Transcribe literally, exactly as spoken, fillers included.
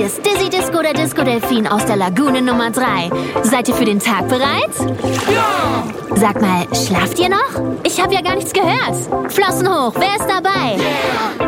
ist Dizzy Disco, der Disco-Delfin aus der Lagune Nummer drei. Seid ihr für den Tag bereit? Ja! Sag mal, schlaft ihr noch? Ich habe ja gar nichts gehört. Flossen hoch, wer ist dabei? Yeah!